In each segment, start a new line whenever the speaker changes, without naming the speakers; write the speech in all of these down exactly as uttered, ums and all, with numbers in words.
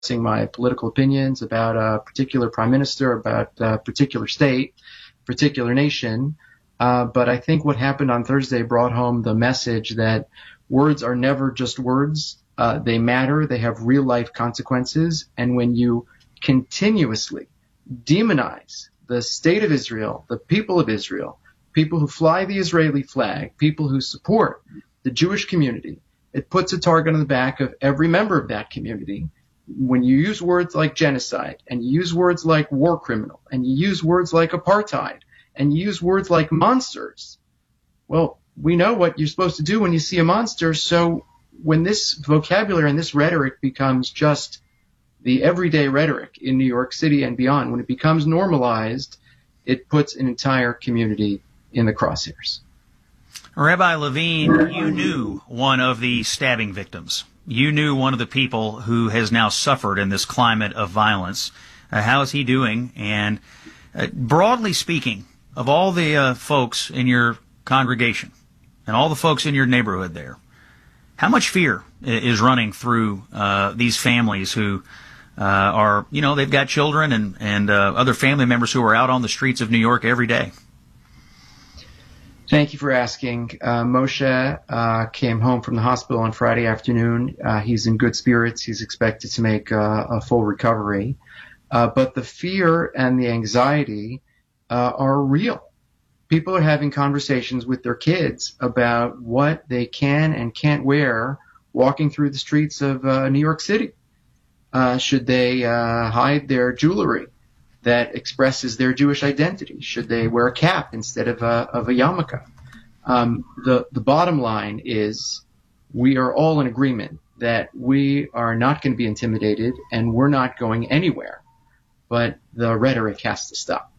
expressing my political opinions about a particular prime minister, about a particular state, particular nation. Uh, but I think what happened on Thursday brought home the message that words are never just words. Uh, they matter. They have real life consequences. And when you continuously demonize the state of Israel, the people of Israel, people who fly the Israeli flag, people who support the Jewish community, it puts a target on the back of every member of that community. When you use words like genocide, and you use words like war criminal, and you use words like apartheid, and you use words like monsters, well, we know what you're supposed to do when you see a monster. So when this vocabulary and this rhetoric becomes just the everyday rhetoric in New York City and beyond, when it becomes normalized, it puts an entire community in the crosshairs.
Rabbi Levine, you knew one of the stabbing victims. You knew one of the people who has now suffered in this climate of violence. Uh, how is he doing? And uh, broadly speaking, of all the uh, folks in your congregation and all the folks in your neighborhood there, how much fear is running through uh, these families who uh, are, you know, they've got children and, and uh, other family members who are out on the streets of New York every day?
Thank you for asking. Uh, Moshe uh, came home from the hospital on Friday afternoon. Uh, he's in good spirits. He's expected to make uh, a full recovery. Uh, but the fear and the anxiety uh, are real. People are having conversations with their kids about what they can and can't wear walking through the streets of uh, New York City. Uh, should they uh, hide their jewelry that expresses their Jewish identity? Should they wear a cap instead of a, of a yarmulke? Um, the, the bottom line is we are all in agreement that we are not going to be intimidated and we're not going anywhere, but the rhetoric has to stop.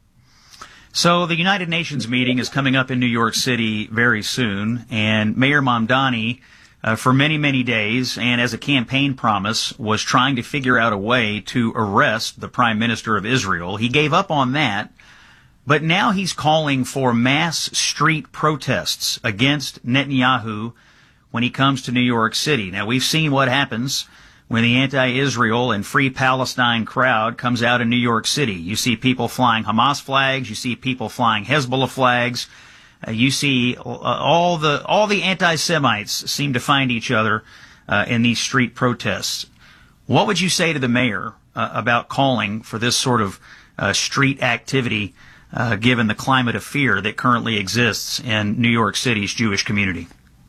So the United Nations meeting is coming up in New York City very soon, and Mayor Mamdani, uh, for many, many days, and as a campaign promise, was trying to figure out a way to arrest the Prime Minister of Israel. He gave up on that, but now he's calling for mass street protests against Netanyahu when he comes to New York City. Now, we've seen what happens when the anti-Israel and Free Palestine crowd comes out in New York City. You see people flying Hamas flags, you see people flying Hezbollah flags, uh, you see uh, all the all the anti-Semites seem to find each other uh, in these street protests. What would you say to the mayor uh, about calling for this sort of uh, street activity, uh, given the climate of fear that currently exists in New York City's Jewish community?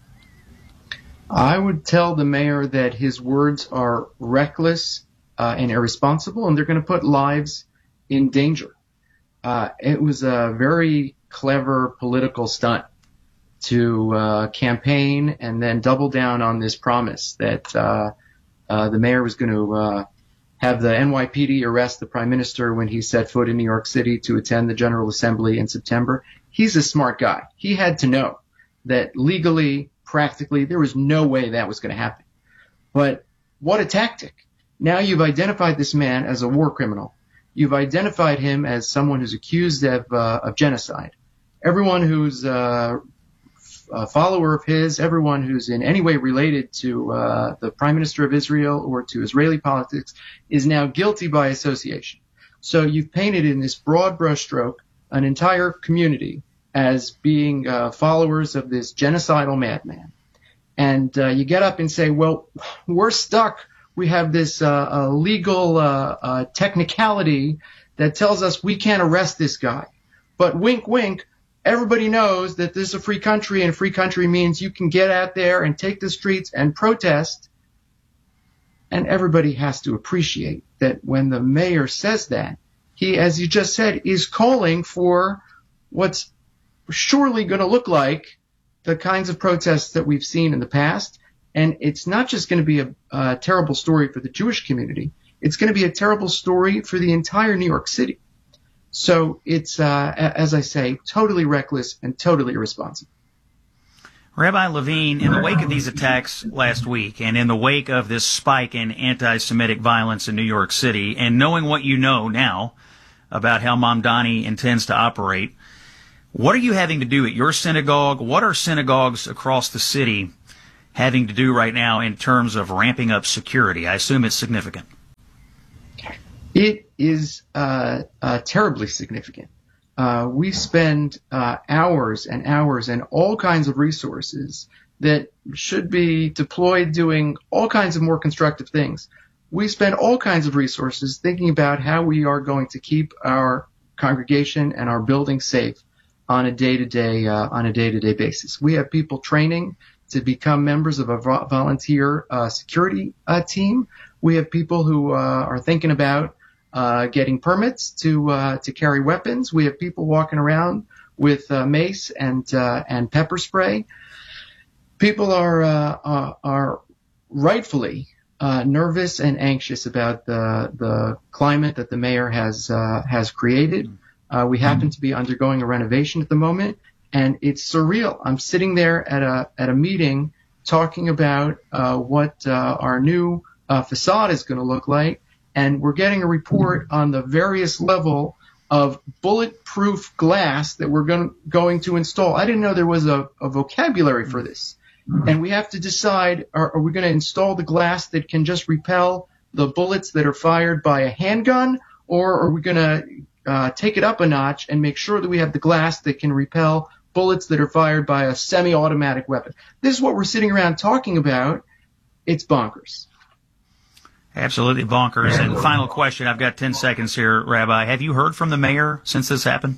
I would tell the mayor that his words are reckless uh, and irresponsible, and they're going to put lives in danger. Uh, it was a very clever political stunt to uh, campaign and then double down on this promise that uh, uh, the mayor was going to uh, have the N Y P D arrest the prime minister when he set foot in New York City to attend the General Assembly in September. He's a smart guy. He had to know that legally, practically, there was no way that was going to happen. But what a tactic. Now you've identified this man as a war criminal. You've identified him as someone who's accused of, uh, of genocide. Everyone who's uh, a follower of his, everyone who's in any way related to uh, the Prime Minister of Israel or to Israeli politics is now guilty by association. So you've painted in this broad brushstroke an entire community as being uh, followers of this genocidal madman. And uh, you get up and say, well, we're stuck. We have this uh, uh, legal uh, uh, technicality that tells us we can't arrest this guy. But wink, wink, everybody knows that this is a free country, and a free country means you can get out there and take the streets and protest. And everybody has to appreciate that when the mayor says that, he, as you just said, is calling for what's surely going to look like the kinds of protests that we've seen in the past. And it's not just going to be a, a terrible story for the Jewish community. It's going to be a terrible story for the entire New York City. So it's, uh, as I say, totally reckless and totally irresponsible.
Rabbi Levine, in the wake of these attacks last week and in the wake of this spike in anti-Semitic violence in New York City, and knowing what you know now about how Mamdani intends to operate, what are you having to do at your synagogue? What are synagogues across the city having to do right now in terms of ramping up security? I assume it's significant.
It is uh, uh, terribly significant. Uh, we spend uh, hours and hours and all kinds of resources that should be deployed doing all kinds of more constructive things. We spend all kinds of resources thinking about how we are going to keep our congregation and our building safe on a day-to-day uh, on a day-to-day basis. We have people training to become members of a vo- volunteer uh, security uh, team. We have people who uh, are thinking about uh, getting permits to uh, to carry weapons. We have people walking around with uh, mace and uh, and pepper spray. People are uh, uh, are rightfully uh, nervous and anxious about the the climate that the mayor has uh, has created. Uh, we happen to be undergoing a renovation at the moment, and it's surreal. I'm sitting there at a at a meeting talking about uh, what uh, our new uh, facade is going to look like, and we're getting a report on the various level of bulletproof glass that we're going going to install. I didn't know there was a, a vocabulary for this. And we have to decide, are, are we going to install the glass that can just repel the bullets that are fired by a handgun, or are we going to uh, take it up a notch and make sure that we have the glass that can repel bullets that are fired by a semi-automatic weapon? This is what we're sitting around talking about. It's bonkers.
Absolutely bonkers. And final question, I've got ten seconds here, Rabbi. Have you heard from the mayor since this happened?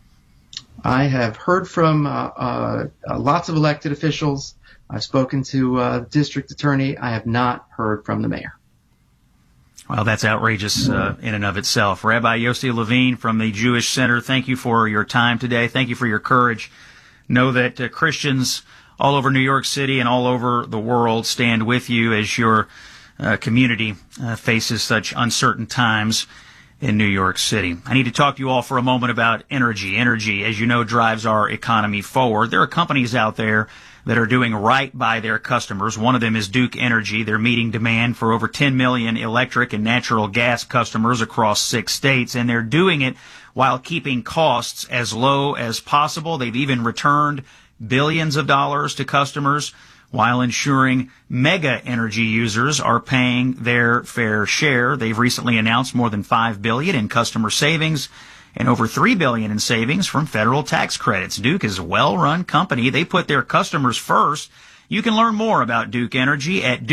I have heard from uh, uh, uh, lots of elected officials. I've spoken to uh, the district attorney. I have not heard from the mayor.
Well, that's outrageous uh, in and of itself. Rabbi Yossi Levine from the Jewish Center, thank you for your time today. Thank you for your courage. Know that uh, Christians all over New York City and all over the world stand with you as your uh, community uh, faces such uncertain times in New York City. I need to talk to you all for a moment about energy. Energy, as you know, drives our economy forward. There are companies out there that are doing right by their customers. One of them is Duke Energy. They're meeting demand for over ten million electric and natural gas customers across six states, and they're doing it while keeping costs as low as possible. They've even returned billions of dollars to customers while ensuring mega energy users are paying their fair share. They've recently announced more than five billion dollars in customer savings and over three billion dollars in savings from federal tax credits. Duke is a well-run company. They put their customers first. You can learn more about Duke Energy at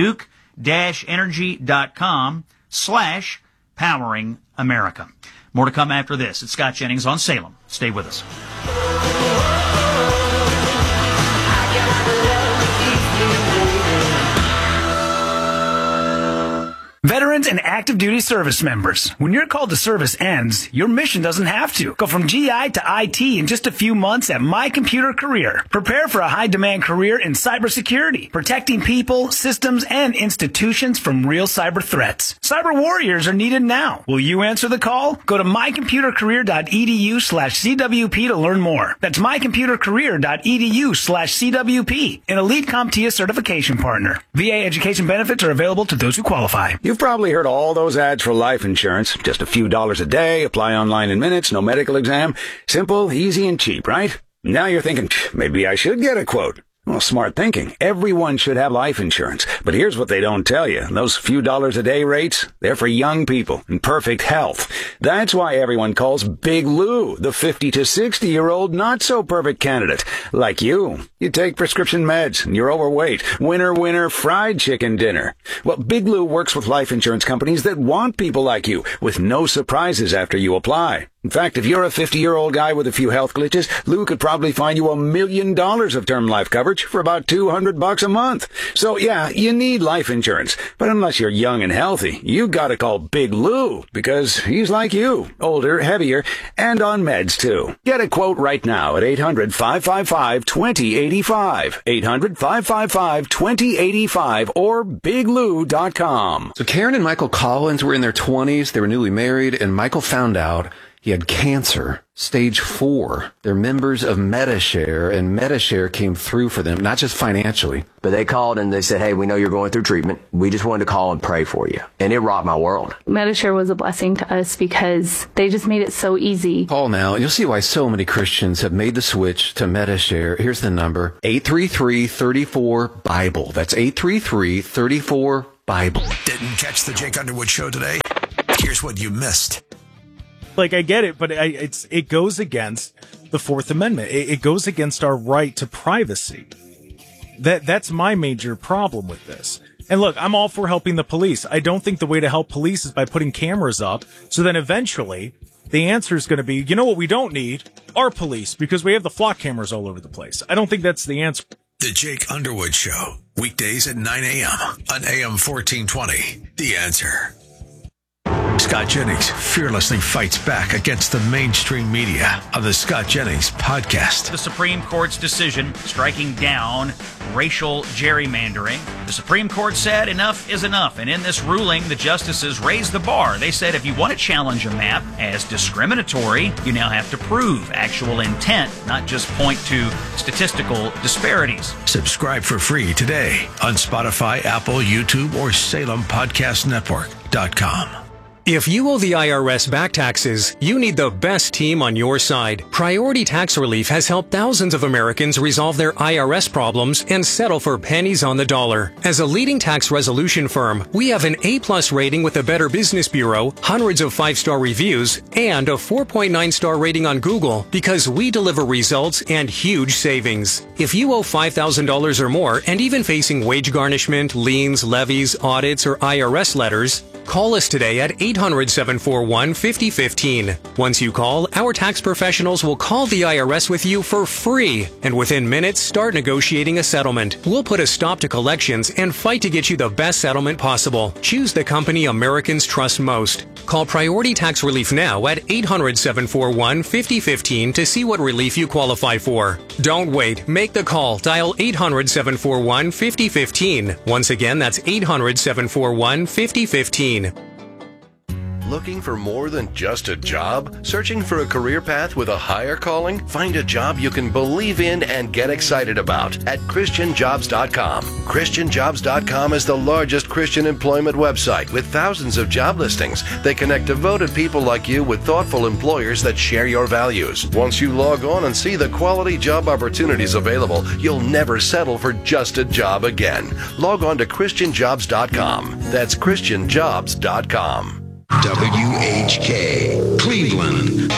duke-energy.com slash powering America. More to come after this. It's Scott Jennings on Salem. Stay with us.
Veterans and active duty service members, when your call to service ends, your mission doesn't have to. Go from G I to I T in just a few months at My Computer Career. Prepare for a high-demand career in cybersecurity, protecting people, systems, and institutions from real cyber threats. Cyber warriors are needed now. Will you answer the call? Go to mycomputercareer.edu slash CWP to learn more. That's mycomputercareer.edu slash CWP, an elite CompTIA certification partner. V A education benefits are available to those who qualify.
You've probably heard all those ads for life insurance. Just a few dollars a day, apply online in minutes, no medical exam. Simple, easy, and cheap, right? Now you're thinking, maybe I should get a quote. Well, smart thinking. Everyone should have life insurance. But here's what they don't tell you. Those few dollars a day rates, they're for young people in perfect health. That's why everyone calls Big Lou the fifty to sixty year old not so perfect candidate. Like you. You take prescription meds and you're overweight. Winner, winner, fried chicken dinner. Well, Big Lou works with life insurance companies that want people like you with no surprises after you apply. In fact, if you're a fifty-year-old guy with a few health glitches, Lou could probably find you a million dollars of term life coverage for about two hundred bucks a month. So yeah, you need life insurance. But unless you're young and healthy, you gotta call Big Lou because he's like you, older, heavier, and on meds too. Get a quote right now at eight hundred, five five five, two zero eight five. eight hundred, five five five, two zero eight five or big lou dot com.
So Karen and Michael Collins were in their twenties. They were newly married, and Michael found out he had cancer, stage four. They're members of Medi-Share, and Medi-Share came through for them, not just financially.
But they called and they said, hey, we know you're going through treatment. We just wanted to call and pray for you. And it rocked my world.
Medi-Share was a blessing to us because they just made it so easy.
Call now. You'll see why so many Christians have made the switch to Medi-Share. Here's the number, eight three three, three four, BIBLE. That's eight three three, three four, BIBLE.
Didn't catch the Jake Underwood show today? Hear Here's what you missed.
Like, I get it, but I, it's it goes against the Fourth Amendment. It, it goes against our right to privacy. That That's my major problem with this. And look, I'm all for helping the police. I don't think the way to help police is by putting cameras up. So then eventually the answer is going to be, you know what we don't need? Our police, because we have the flock cameras all over the place. I don't think that's the answer.
The Jake Underwood Show, weekdays at nine a.m. on A M fourteen twenty. The Answer. Scott Jennings fearlessly fights back against the mainstream media on the Scott Jennings Podcast.
The Supreme Court's decision striking down racial gerrymandering. The Supreme Court said enough is enough, and in this ruling, the justices raised the bar. They said if you want to challenge a map as discriminatory, you now have to prove actual intent, not just point to statistical disparities.
Subscribe for free today on Spotify, Apple, YouTube, or Salem Podcast Network dot com.
If you owe the I R S back taxes, you need the best team on your side. Priority Tax Relief has helped thousands of Americans resolve their I R S problems and settle for pennies on the dollar. As a leading tax resolution firm, we have an A-plus rating with the Better Business Bureau, hundreds of five-star reviews, and a four point nine star rating on Google because we deliver results and huge savings. If you owe five thousand dollars or more and even facing wage garnishment, liens, levies, audits, or I R S letters, call us today at eight hundred, seven four one, five oh one five. Once you call, our tax professionals will call the I R S with you for free, and within minutes, start negotiating a settlement. We'll put a stop to collections and fight to get you the best settlement possible. Choose the company Americans trust most. Call Priority Tax Relief now at eight hundred, seven four one, five oh one five to see what relief you qualify for. Don't wait. Make the call. Dial eight hundred, seven four one, five oh one five. Once again, that's eight hundred, seven four one, five oh one five.
Looking for more than just a job? Searching for a career path with a higher calling? Find a job you can believe in and get excited about at Christian Jobs dot com. Christian Jobs dot com is the largest Christian employment website with thousands of job listings. They connect devoted people like you with thoughtful employers that share your values. Once you log on and see the quality job opportunities available, you'll never settle for just a job again. Log on to Christian Jobs dot com. That's Christian Jobs dot com.
W H K, Cleveland.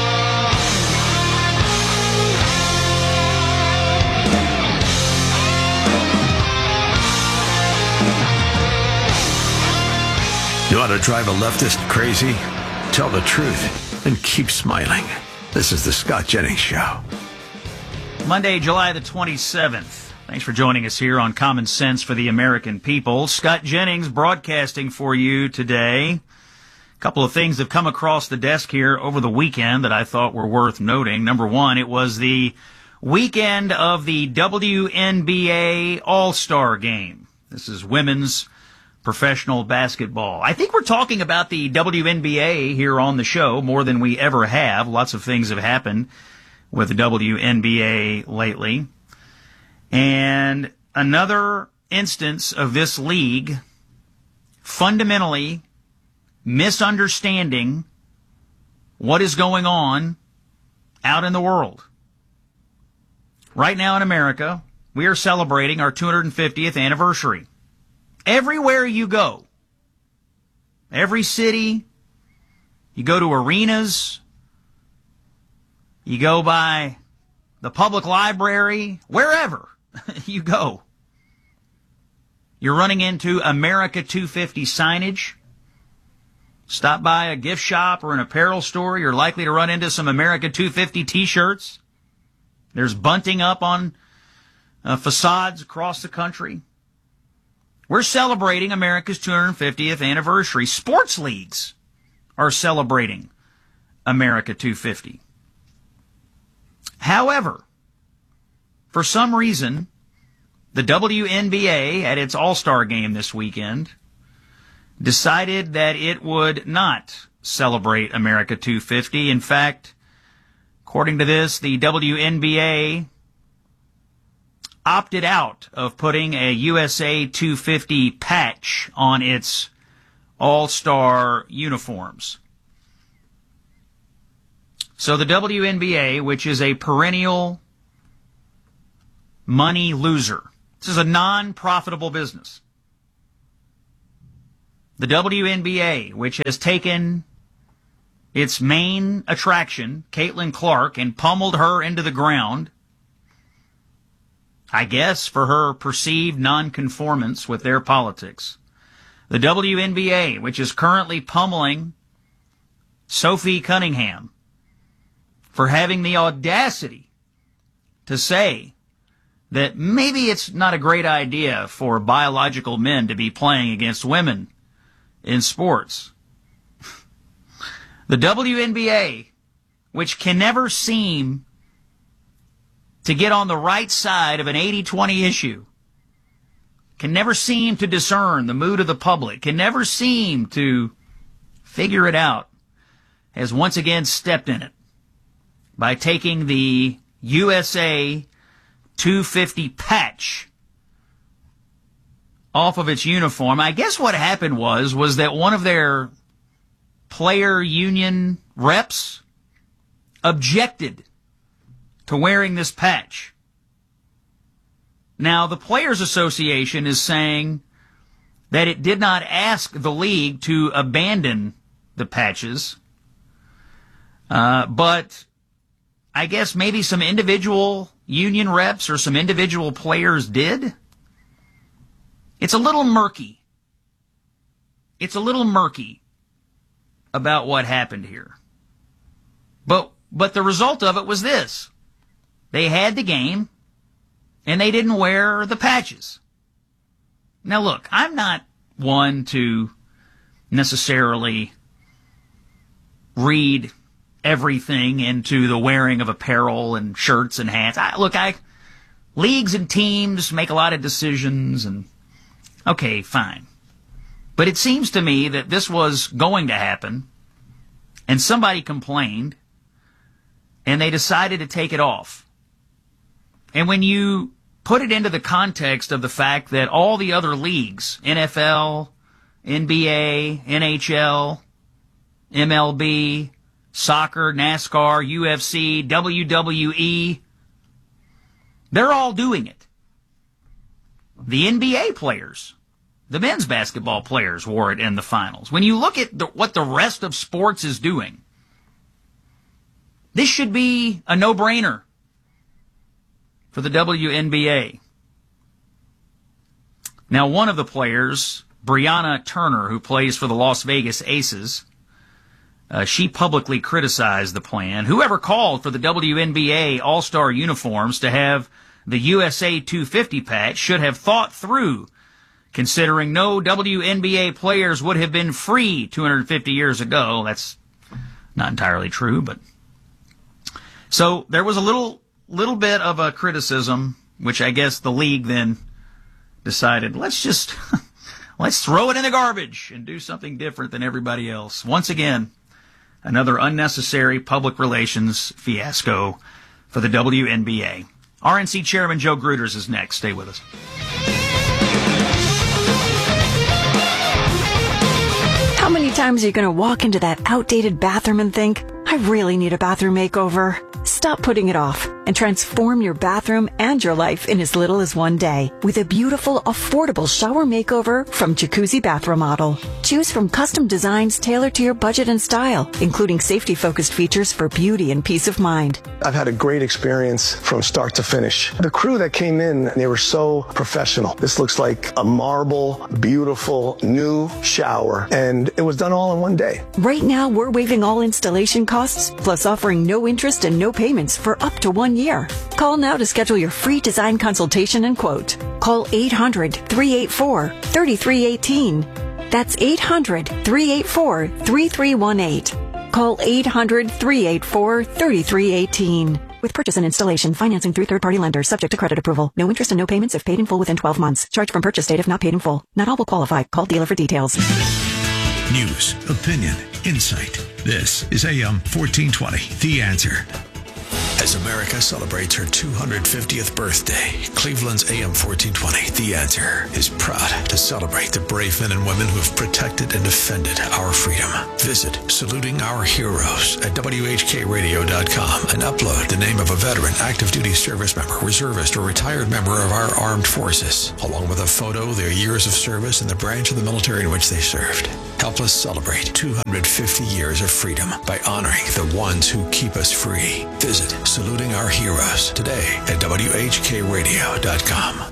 You want to drive a leftist crazy? Tell the truth and keep smiling. This is the Scott Jennings Show.
Monday, July the twenty-seventh. Thanks for joining us here on Common Sense for the American People. Scott Jennings broadcasting for you today. A couple of things have come across the desk here over the weekend that I thought were worth noting. Number one, it was the weekend of the W N B A All-Star Game. This is women's professional basketball. I think we're talking about the W N B A here on the show more than we ever have. Lots of things have happened with the W N B A lately. And another instance of this league fundamentally misunderstanding what is going on out in the world. Right now in America, we are celebrating our two hundred fiftieth anniversary. Everywhere you go, every city, you go to arenas, you go by the public library, wherever you go, you're running into America two fifty signage. Stop by a gift shop or an apparel store, you're likely to run into some America two fifty t-shirts. There's bunting up on uh, facades across the country. We're celebrating America's two hundred fiftieth anniversary. Sports leagues are celebrating America two fifty. However, for some reason, the W N B A at its All-Star game this weekend decided that it would not celebrate America two fifty. In fact, according to this, the W N B A opted out of putting a U S A two fifty patch on its All-Star uniforms. So the W N B A, which is a perennial money loser, this is a non-profitable business. the W N B A, which has taken its main attraction, Caitlin Clark, and pummeled her into the ground, I guess for her perceived nonconformance with their politics. The W N B A, which is currently pummeling Sophie Cunningham for having the audacity to say that maybe it's not a great idea for biological men to be playing against women in sports. The W N B A, which can never seem to get on the right side of an eighty twenty issue, can never seem to discern the mood of the public, can never seem to figure it out, has once again stepped in it by taking the U S A two fifty patch off of its uniform. I guess what happened was, was that one of their player union reps objected to wearing this patch. Now, the Players Association is saying that it did not ask the league to abandon the patches, uh, but I guess maybe some individual union reps or some individual players did. It's a little murky. It's a little murky about what happened here. But but the result of it was this. They had the game, and they didn't wear the patches. Now look, I'm not one to necessarily read everything into the wearing of apparel and shirts and hats. I, look, I leagues and teams make a lot of decisions, and okay, fine. But it seems to me that this was going to happen, and somebody complained, and they decided to take it off. And when you put it into the context of the fact that all the other leagues, N F L, N B A, N H L, M L B, soccer, NASCAR, U F C, W W E, they're all doing it. The N B A players, the men's basketball players wore it in the finals. When you look at the, what the rest of sports is doing, this should be a no-brainer for the W N B A. Now, one of the players, Brianna Turner, who plays for the Las Vegas Aces, uh, she publicly criticized the plan. Whoever called for the W N B A All-Star uniforms to have the U S A two fifty patch should have thought through, considering no W N B A players would have been free two hundred fifty years ago. That's not entirely true, but so there was a little little bit of a criticism, which I guess the league then decided, let's just let's throw it in the garbage and do something different than everybody else. Once again, another unnecessary public relations fiasco for the W N B A. R N C Chairman Joe Gruters is next. Stay with us.
How many times are you going to walk into that outdated bathroom and think, I really need a bathroom makeover? Stop putting it off and transform your bathroom and your life in as little as one day with a beautiful, affordable shower makeover from Jacuzzi Bath Remodel. Choose from custom designs tailored to your budget and style, including safety-focused features for beauty and peace of mind.
I've had a great experience from start to finish. The crew that came in, they were so professional. This looks like a marble, beautiful, new shower, and it was done all in one day.
Right now, we're waiving all installation costs, plus offering no interest and no payments for up to one year. Call now to schedule your free design consultation and quote. Call eight hundred, three eight four, three three one eight. That's eight hundred, three eight four, three three one eight. Call eight hundred, three eight four, three three one eight. With purchase and installation, financing through third-party lenders, subject to credit approval. No interest and no payments if paid in full within twelve months. Charge from purchase date if not paid in full. Not all will qualify. Call dealer for details.
News, opinion, insight. This is A M fourteen twenty, The Answer. As America celebrates her two hundred fiftieth birthday, Cleveland's A M fourteen twenty, The Answer, is proud to celebrate the brave men and women who have protected and defended our freedom. Visit Saluting Our Heroes at W H K radio dot com and upload the name of a veteran, active duty service member, reservist, or retired member of our armed forces, along with a photo, their years of service, and the branch of the military in which they served. Help us celebrate two hundred fifty years of freedom by honoring the ones who keep us free. Visit Saluting Our Heroes today at W H K radio dot com.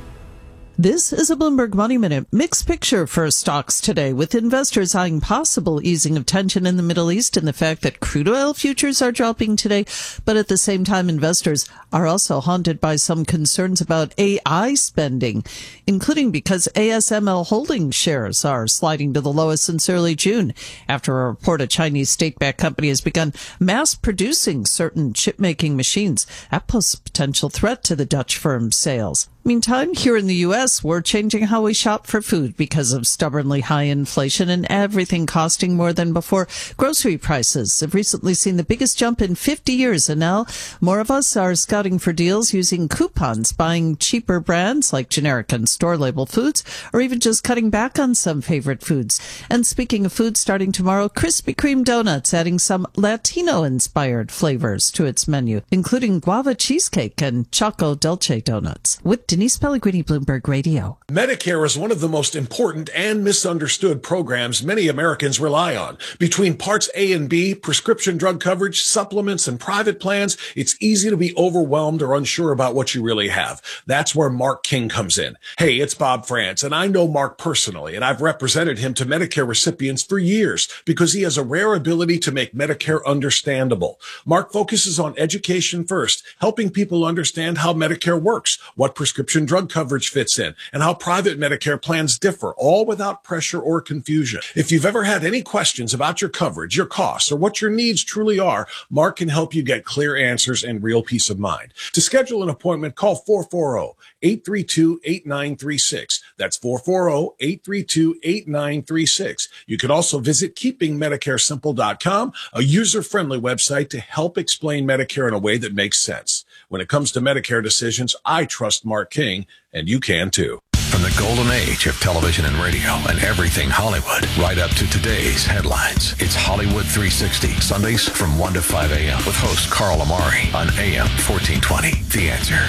This is a Bloomberg Money Minute. Mixed picture for stocks today, with investors eyeing possible easing of tension in the Middle East and the fact that crude oil futures are dropping today. But at the same time, investors are also haunted by some concerns about A I spending, including because A S M L Holdings shares are sliding to the lowest since early June after a report a Chinese state-backed company has begun mass producing certain chip-making machines. That poses a potential threat to the Dutch firm's sales. Meantime, here in the U S, we're changing how we shop for food because of stubbornly high inflation and everything costing more than before. Grocery prices have recently seen the biggest jump in fifty years, and now more of us are scouting for deals using coupons, buying cheaper brands like generic and store-label foods, or even just cutting back on some favorite foods. And speaking of food, starting tomorrow, Krispy Kreme Donuts adding some Latino-inspired flavors to its menu, including guava cheesecake and Choco Dulce donuts. With Denise Pellegrini, Bloomberg Radio.
Medicare is one of the most important and misunderstood programs many Americans rely on. Between Parts A and B, prescription drug coverage, supplements, and private plans, it's easy to be overwhelmed or unsure about what you really have. That's where Mark King comes in. Hey, it's Bob France, and I know Mark personally, and I've represented him to Medicare recipients for years because he has a rare ability to make Medicare understandable. Mark focuses on education first, helping people understand how Medicare works, what prescription Prescription drug coverage fits in, and how private Medicare plans differ, all without pressure or confusion. If you've ever had any questions about your coverage, your costs, or what your needs truly are, Mark can help you get clear answers and real peace of mind. To schedule an appointment, call four four zero, eight three two, eight nine three six. That's four four zero, eight three two, eight nine three six. You can also visit keeping medicare simple dot com, a user-friendly website to help explain Medicare in a way that makes sense. When it comes to Medicare decisions, I trust Mark King, and you can too.
From the golden age of television and radio and everything Hollywood, right up to today's headlines, it's Hollywood three sixty, Sundays from one to five a.m. with host Carl Amari on A M fourteen twenty, The Answer.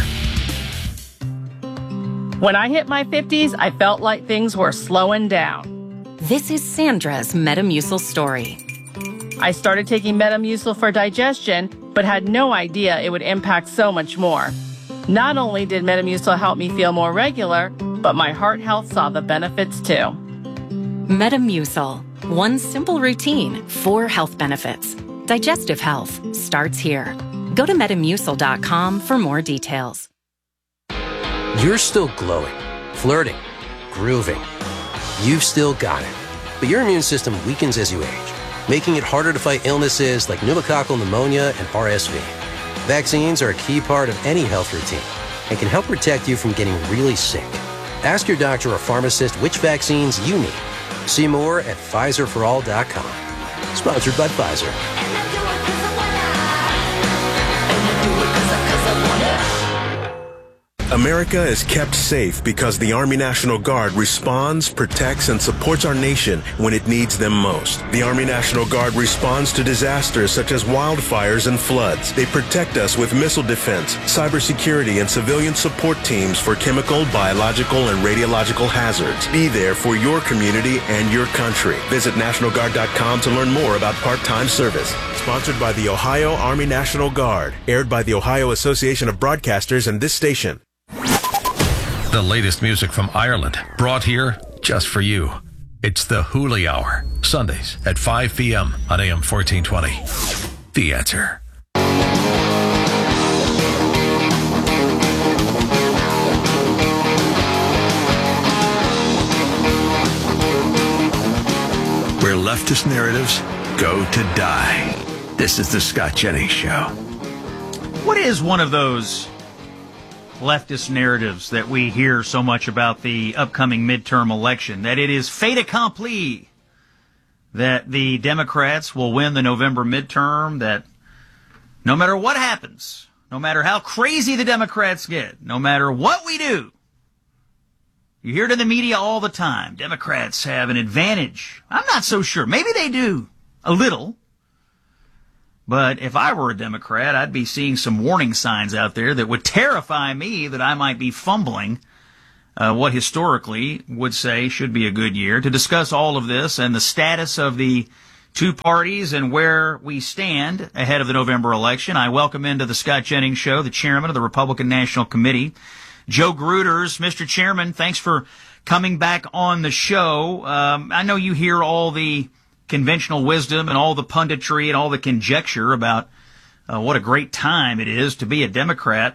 When I hit my fifties, I felt like things were slowing down.
This is Sandra's Metamucil story.
I started taking Metamucil for digestion, but had no idea it would impact so much more. Not only did Metamucil help me feel more regular, but my heart health saw the benefits too.
Metamucil. One simple routine, four health benefits. Digestive health starts here. Go to metamucil dot com for more details.
You're still glowing, flirting, grooving. You've still got it. But your immune system weakens as you age, making it harder to fight illnesses like pneumococcal pneumonia and R S V. Vaccines are a key part of any health routine and can help protect you from getting really sick. Ask your doctor or pharmacist which vaccines you need. See more at Pfizer for all dot com. Sponsored by Pfizer.
America is kept safe because the Army National Guard responds, protects, and supports our nation when it needs them most. The Army National Guard responds to disasters such as wildfires and floods. They protect us with missile defense, cybersecurity, and civilian support teams for chemical, biological, and radiological hazards. Be there for your community and your country. Visit National Guard dot com to learn more about part-time service. Sponsored by the Ohio Army National Guard. Aired by the Ohio Association of Broadcasters and this station.
The latest music from Ireland, brought here just for you. It's the Hooli Hour, Sundays at five p.m. on A M fourteen twenty. The Answer. Where leftist narratives go to die. This is the Scott Jennings Show.
What is one of those leftist narratives that we hear so much about the upcoming midterm election, that it is fait accompli, that the Democrats will win the November midterm, that no matter what happens, no matter how crazy the Democrats get, no matter what we do, you hear it in the media all the time, Democrats have an advantage. I'm not so sure. Maybe they do, a little. But if I were a Democrat, I'd be seeing some warning signs out there that would terrify me that I might be fumbling uh, what historically would say should be a good year. To discuss all of this and the status of the two parties and where we stand ahead of the November election, I welcome into the Scott Jennings Show the chairman of the Republican National Committee, Joe Gruters. Mister Chairman, thanks for coming back on the show. Um, I know you hear all the conventional wisdom and all the punditry and all the conjecture about uh, what a great time it is to be a Democrat.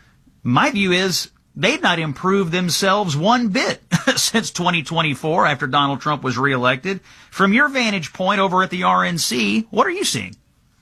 My view is they've not improved themselves one bit since twenty twenty-four after Donald Trump was reelected. From your vantage point over at the R N C, what are you seeing?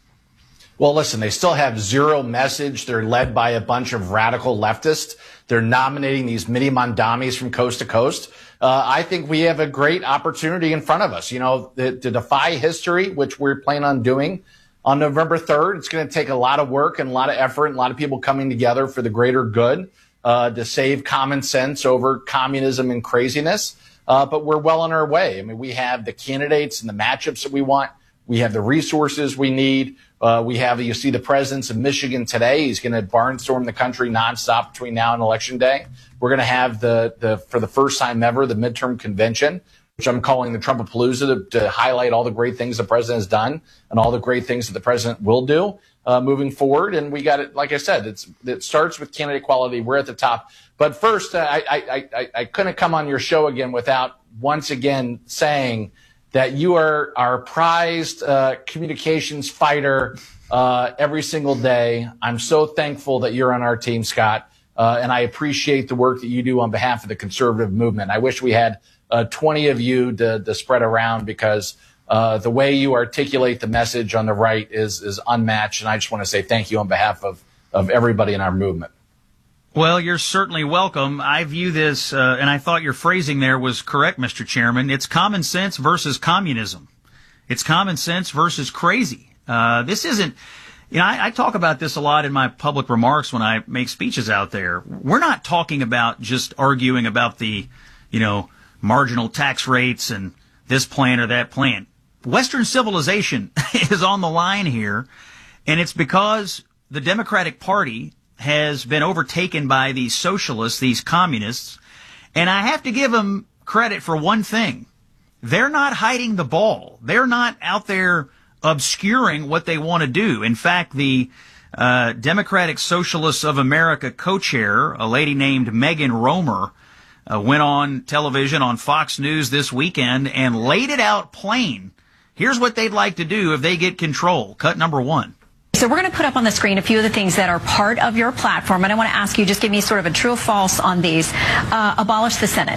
Well, listen, they still have zero message. They're led by a bunch of radical leftists. They're nominating these mini Mondamis from coast to coast. Uh, I think we have a great opportunity in front of us, you know, to, to defy history, which we're planning on doing on November third. It's going to take a lot of work and a lot of effort and a lot of people coming together for the greater good, uh, to save common sense over communism and craziness. Uh, but we're well on our way. I mean, we have the candidates and the matchups that we want. We have the resources we need. Uh, we have, you see the presence of Michigan today. He's going to barnstorm the country nonstop between now and Election Day. We're going to have the, the, for the first time ever, the midterm convention, which I'm calling the Trumpapalooza, to, to highlight all the great things the president has done and all the great things that the president will do, uh, moving forward. And we got it, like I said, it's, it starts with candidate quality. We're at the top. But first, uh, I, I, I, I couldn't come on your show again without once again saying that you are our prized uh, communications fighter uh, every single day. I'm so thankful that you're on our team, Scott, uh, and I appreciate the work that you do on behalf of the conservative movement. I wish we had uh, twenty of you to, to spread around, because uh, the way you articulate the message on the right is is unmatched, and I just want to say thank you on behalf of, of everybody in our movement.
Well, you're certainly welcome. I view this, uh, and I thought your phrasing there was correct, Mister Chairman. It's common sense versus communism. It's common sense versus crazy. Uh, this isn't, you know, I, I talk about this a lot in my public remarks when I make speeches out there. We're not talking about just arguing about the, you know, marginal tax rates and this plan or that plan. Western civilization is on the line here, and it's because the Democratic Party has been overtaken by these socialists, these communists, and I have to give them credit for one thing. They're not hiding the ball. They're not out there obscuring what they want to do. In fact, the uh, Democratic Socialists of America co-chair, a lady named Megan Romer, uh, went on television on Fox News this weekend and laid it out plain. Here's what they'd like to do if they get control. Cut number one.
So we're going to put up on the screen a few of the things that are part of your platform, and I want to ask you, just give me sort of a true or false on these. Uh, abolish the Senate.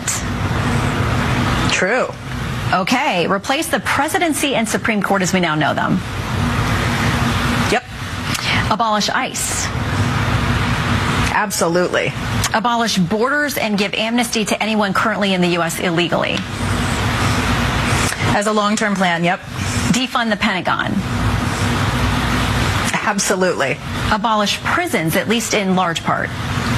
True. Okay. Replace the presidency and Supreme Court as we now know them. Yep. Abolish ICE. Absolutely. Abolish borders and give amnesty to anyone currently in the U S illegally. As a long-term plan, yep. Defund the Pentagon. Absolutely. Abolish prisons, at least in large part.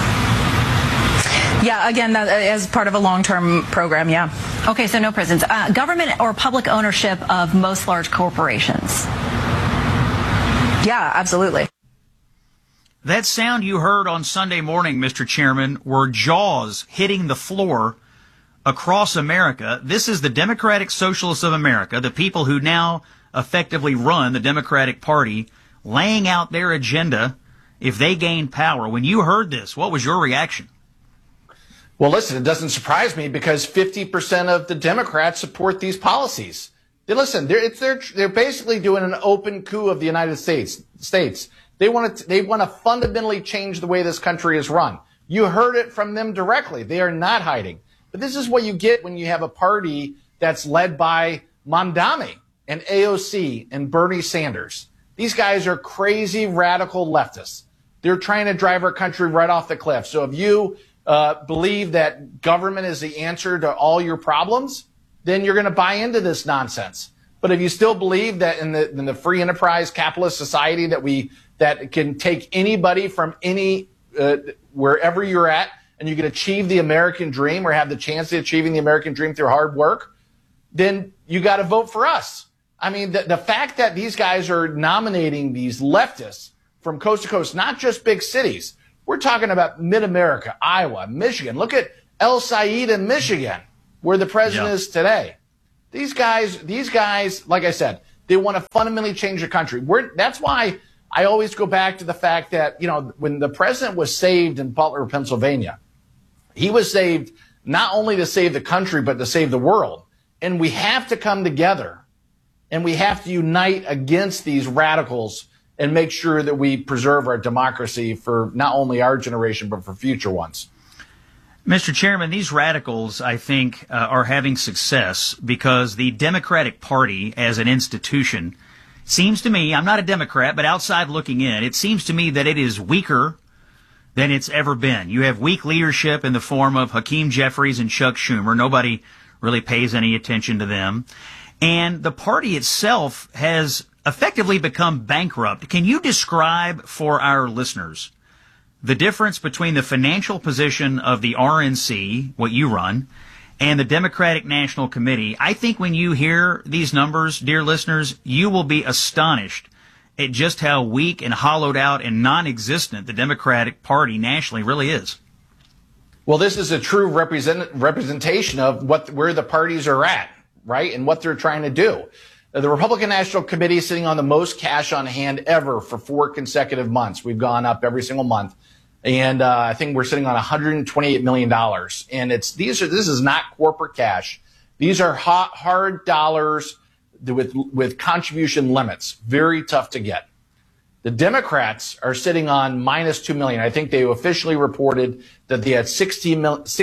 Yeah, again, that, as part of a long-term program, yeah. Okay, so no prisons. Uh, government or public ownership of most large corporations. Yeah, absolutely.
That sound you heard on Sunday morning, Mister Chairman, were jaws hitting the floor across America. This is the Democratic Socialists of America, the people who now effectively run the Democratic Party, laying out their agenda if they gain power. When you heard this, what was your reaction?
Well, listen, it doesn't surprise me, because fifty percent of the Democrats support these policies. They, listen, they're, it's, they're, they're basically doing an open coup of the United States. States. They want to, they want to fundamentally change the way this country is run. You heard it from them directly. They are not hiding. But this is what you get when you have a party that's led by Mamdani and A O C and Bernie Sanders. These guys are crazy, radical leftists. They're trying to drive our country right off the cliff. So if you uh, believe that government is the answer to all your problems, then you're going to buy into this nonsense. But if you still believe that in the in the free enterprise capitalist society that we that can take anybody from any uh, wherever you're at, and you can achieve the American dream or have the chance of achieving the American dream through hard work, then you got to vote for us. I mean, the, the fact that these guys are nominating these leftists from coast to coast, not just big cities. We're talking about mid-America, Iowa, Michigan. Look at El Said in Michigan, where the president
Yeah.
is today. These guys, these guys, like I said, they want to fundamentally change the country. We're, that's why I always go back to the fact that, you know, when the president was saved in Butler, Pennsylvania, he was saved not only to save the country, but to save the world. And we have to come together and we have to unite against these radicals and make sure that we preserve our democracy for not only our generation, but for future ones.
Mister Chairman, these radicals, I think, uh, are having success because the Democratic Party as an institution seems to me, I'm not a Democrat, but outside looking in, it seems to me that it is weaker than it's ever been. You have weak leadership in the form of Hakeem Jeffries and Chuck Schumer. Nobody really pays any attention to them. And the party itself has effectively become bankrupt. Can you describe for our listeners the difference between the financial position of the R N C, what you run, and the Democratic National Committee? I think when you hear these numbers, dear listeners, you will be astonished at just how weak and hollowed out and non-existent the Democratic Party nationally really is.
Well, this is a true represent, representation of what where the parties are at, right, and what they're trying to do. The Republican National Committee is sitting on the most cash on hand ever for four consecutive months. We've gone up every single month. And uh, I think we're sitting on one hundred twenty-eight million dollars. And it's these are this is not corporate cash. These are hot, hard dollars with with contribution limits. Very tough to get. The Democrats are sitting on minus two million. I think they officially reported that they had sixteen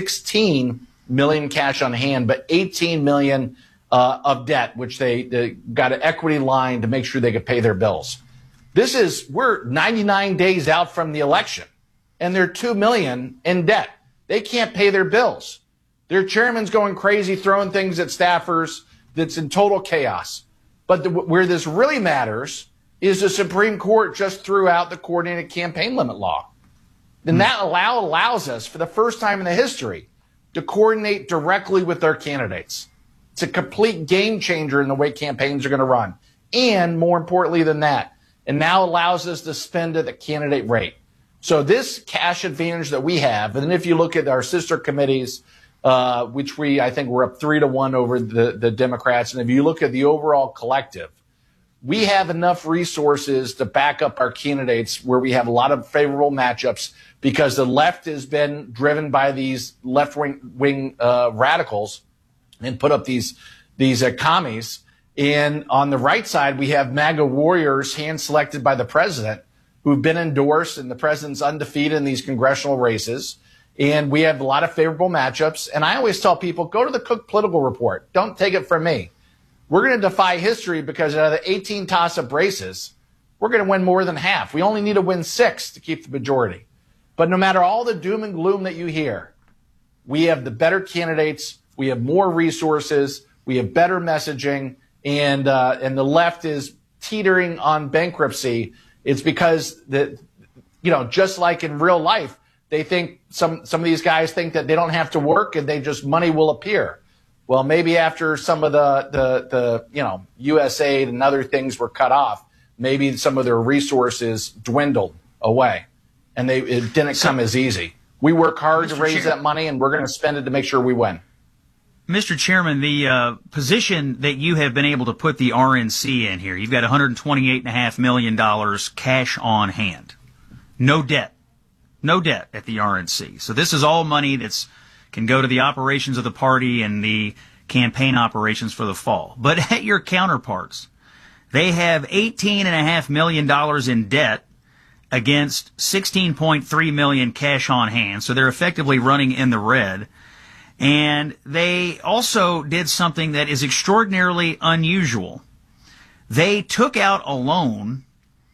million cash on hand, but eighteen million uh, of debt, which they, they got an equity line to make sure they could pay their bills. This is we're ninety-nine days out from the election. And they're two million in debt. They can't pay their bills. Their chairman's going crazy, throwing things at staffers. That's in total chaos. But the, where this really matters is the Supreme Court just threw out the coordinated campaign limit law. And that allow, allows us, for the first time in the history, to coordinate directly with our candidates. It's a complete game changer in the way campaigns are going to run. And more importantly than that, it now allows us to spend at the candidate rate. So this cash advantage that we have, and then if you look at our sister committees, uh, which we, I think we're up three to one over the, the Democrats. And if you look at the overall collective, we have enough resources to back up our candidates where we have a lot of favorable matchups because the left has been driven by these left-wing wing, uh, radicals and put up these, these uh, commies. And on the right side, we have MAGA warriors hand-selected by the president who've been endorsed, and the president's undefeated in these congressional races. And we have a lot of favorable matchups. And I always tell people, go to the Cook Political Report. Don't take it from me. We're going to defy history because out of the eighteen toss-up races, we're going to win more than half. We only need to win six to keep the majority. But no matter all the doom and gloom that you hear, we have the better candidates. We have more resources. We have better messaging. And, uh, and the left is teetering on bankruptcy. It's because the, you know, just like in real life, they think some, some of these guys think that they don't have to work and they just money will appear. Well, maybe after some of the, the, the, you know, U S A I D and other things were cut off, maybe some of their resources dwindled away and they, it didn't come as easy. We work hard to raise that money and we're going to spend it to make sure we win.
Mister Chairman, the uh, position that you have been able to put the R N C in here, you've got one hundred twenty-eight point five million dollars cash on hand. No debt. No debt at the R N C. So this is all money that's can go to the operations of the party and the campaign operations for the fall. But at your counterparts, they have eighteen point five million dollars in debt against sixteen point three million dollars cash on hand. So they're effectively running in the red. And they also did something that is extraordinarily unusual. They took out a loan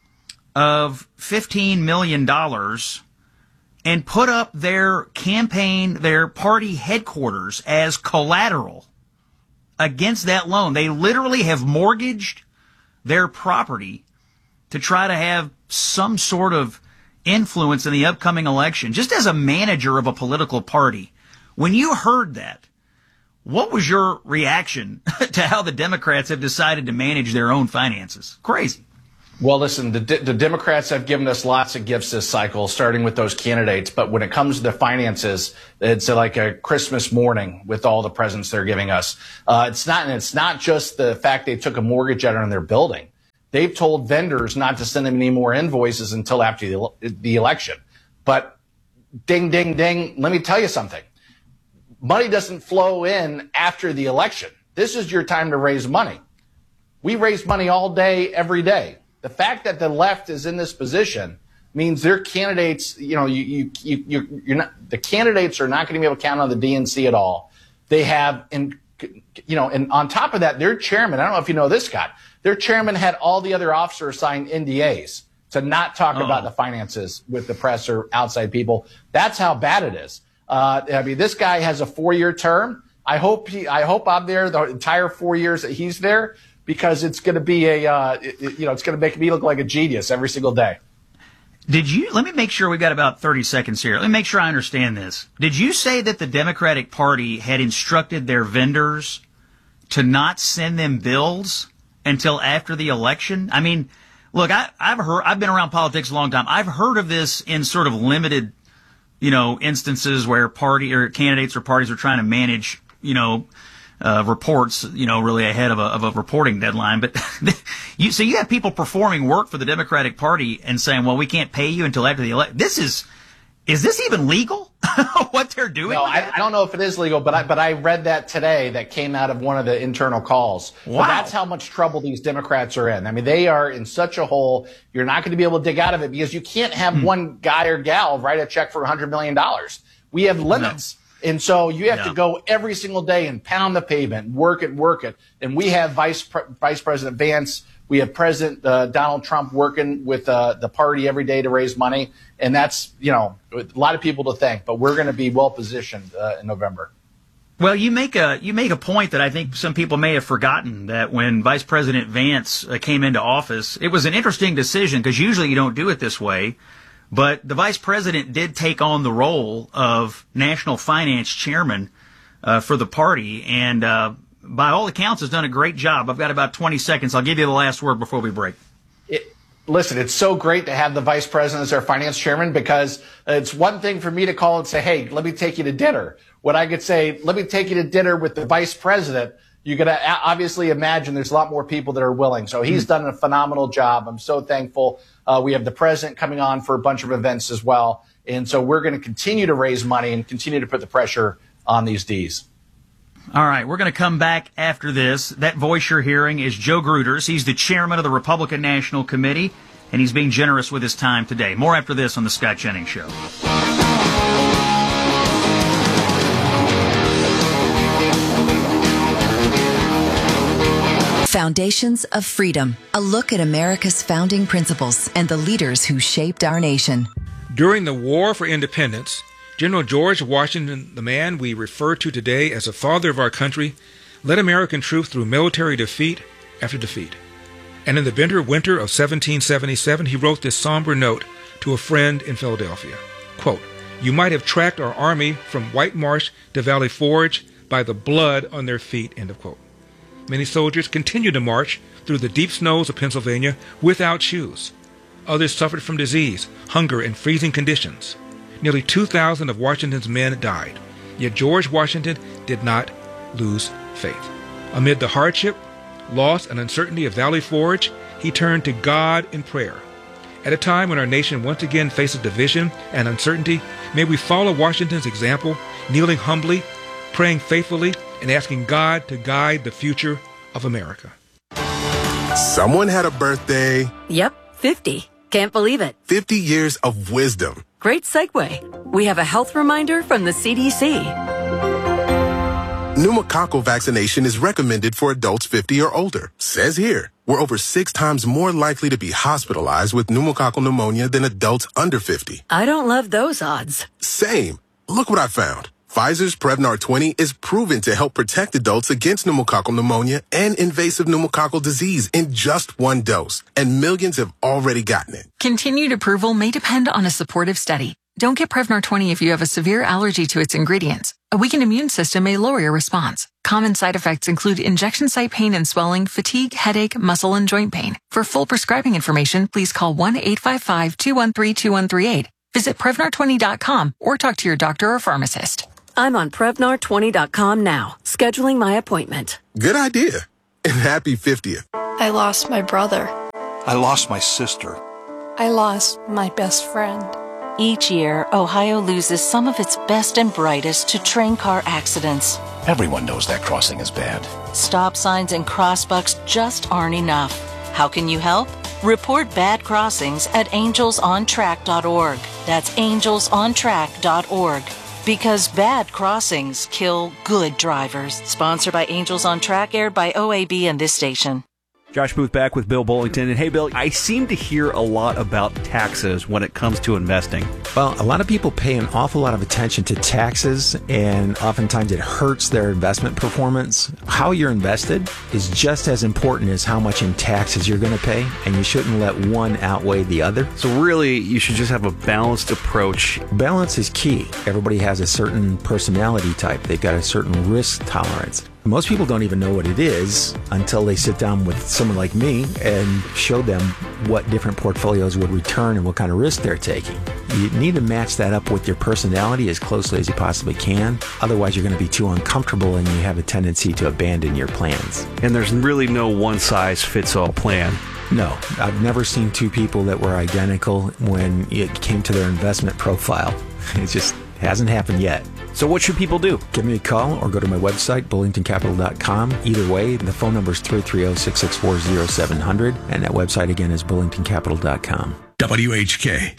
of fifteen million dollars and put up their campaign, their party headquarters as collateral against that loan. They literally have mortgaged their property to try to have some sort of influence in the upcoming election. Just as a manager of a political party, when you heard that, what was your reaction to how the Democrats have decided to manage their own finances? Crazy.
Well, listen, the, the Democrats have given us lots of gifts this cycle, starting with those candidates. But when it comes to the finances, it's like a Christmas morning with all the presents they're giving us. Uh, it's not, and it's not just the fact they took a mortgage out on their building. They've told vendors not to send them any more invoices until after the, the election. But ding, ding, ding. Let me tell you something. Money doesn't flow in after the election. This is your time to raise money. We raise money all day, every day. The fact that the left is in this position means their candidates, you know, you, you, you, you, you're not, the candidates are not going to be able to count on the D N C at all. They have, in, you know, and on top of that, their chairman, I don't know if you know this, Scott, their chairman had all the other officers sign N D As to not talk
Oh.
about the finances with the press or outside people. That's how bad it is. Uh, I mean, this guy has a four-year term. I hope he, I hope I'm there the entire four years that he's there, because it's going to be a, uh, it, you know, it's going to make me look like a genius every single day.
Did you, let me make sure we've got about thirty seconds here. Let me make sure I understand this. Did you say that the Democratic Party had instructed their vendors to not send them bills until after the election? I mean, look, I, I've heard, I've been around politics a long time. I've heard of this in sort of limited, you know, instances where party or candidates or parties are trying to manage, you know, uh, reports, you know, really ahead of a, of a reporting deadline. But you, so you have people performing work for the Democratic Party and saying, well, we can't pay you until after the election. This is, is this even legal? What they're doing?
No, I, I don't know if it is legal, but I, but I read that today that came out of one of the internal calls.
Wow.
But that's how much trouble these Democrats are in. I mean, they are in such a hole. You're not going to be able to dig out of it because you can't have
Hmm.
one guy or gal write a check for one hundred million dollars. We have limits. And so you have
Yeah.
to go every single day and pound the pavement, work it, work it. And we have Vice Pre- Vice President Vance, we have President uh, Donald Trump working with uh, the party every day to raise money. And that's, you know, a lot of people to thank, but we're going to be well positioned uh, in November.
Well, you make a you make a point that I think some people may have forgotten, that when Vice President Vance uh, came into office, it was an interesting decision because usually you don't do it this way. But the vice president did take on the role of national finance chairman uh, for the party, and uh, by all accounts has done a great job. I've got about twenty seconds. I'll give you the last word before we break.
It, listen, it's so great to have the vice president as our finance chairman, because it's one thing for me to call and say, hey, let me take you to dinner. When I could say, let me take you to dinner with the vice president, you could obviously imagine there's a lot more people that are willing. So he's done a phenomenal job. I'm so thankful. Uh, we have the president coming on for a bunch of events as well. And so we're going to continue to raise money and continue to put the pressure on these Ds.
All right, we're going to come back after this. That voice you're hearing is Joe Gruters. He's the chairman of the Republican National Committee, and he's being generous with his time today. More after this on The Scott Jennings Show.
Foundations of Freedom, a look at America's founding principles and the leaders who shaped our nation.
During the War for Independence, General George Washington, the man we refer to today as the father of our country, led American troops through military defeat after defeat. And in the bitter winter of seventeen seventy-seven, he wrote this somber note to a friend in Philadelphia. Quote, "You might have tracked our army from White Marsh to Valley Forge by the blood on their feet," end of quote. Many soldiers continued to march through the deep snows of Pennsylvania without shoes. Others suffered from disease, hunger, and freezing conditions. Nearly two thousand of Washington's men died. Yet George Washington did not lose faith. Amid the hardship, loss, and uncertainty of Valley Forge, he turned to God in prayer. At a time when our nation once again faces division and uncertainty, may we follow Washington's example, kneeling humbly, praying faithfully, and asking God to guide the future of America.
Someone had a birthday.
Yep, fifty. Can't believe it.
fifty years of wisdom.
Great segue. We have a health reminder from the C D C.
Pneumococcal vaccination is recommended for adults fifty or older. Says here, we're over six times more likely to be hospitalized with pneumococcal pneumonia than adults under fifty.
I don't love those odds.
Same. Look what I found. Pfizer's Prevnar twenty is proven to help protect adults against pneumococcal pneumonia and invasive pneumococcal disease in just one dose, and millions have already gotten it.
Continued approval may depend on a supportive study. Don't get Prevnar twenty if you have a severe allergy to its ingredients. A weakened immune system may lower your response. Common side effects include injection site pain and swelling, fatigue, headache, muscle, and joint pain. For full prescribing information, please call one eight five five, two one three, two one three eight. Visit Prevnar twenty dot com or talk to your doctor or pharmacist.
I'm on Prevnar twenty dot com now, scheduling my appointment.
Good idea. And happy fiftieth.
I lost my brother.
I lost my sister.
I lost my best friend.
Each year, Ohio loses some of its best and brightest to train car accidents.
Everyone knows that crossing is bad.
Stop signs and crossbucks just aren't enough. How can you help? Report bad crossings at angels on track dot org. That's angels on track dot org. Because bad crossings kill good drivers. Sponsored by Angels on Track, aired by O A B and this station.
Josh Booth back with Bill Bullington. And hey, Bill, I seem to hear a lot about taxes when it comes to investing.
Well, a lot of people pay an awful lot of attention to taxes, and oftentimes it hurts their investment performance. How you're invested is just as important as how much in taxes you're going to pay, and you shouldn't let one outweigh the other.
So really, you should just have a balanced approach.
Balance is key. Everybody has a certain personality type. They've got a certain risk tolerance. Most people don't even know what it is until they sit down with someone like me and show them what different portfolios would return and what kind of risk they're taking. You need to match that up with your personality as closely as you possibly can. Otherwise, you're going to be too uncomfortable and you have a tendency to abandon your plans.
And there's really no one-size-fits-all plan.
No, I've never seen two people that were identical when it came to their investment profile. It just hasn't happened yet.
So what should people do?
Give me a call or go to my website, bullington capital dot com. Either way, the phone number is three three zero, six six four, zero seven zero zero, and that website again is bullington capital dot com.
W H K.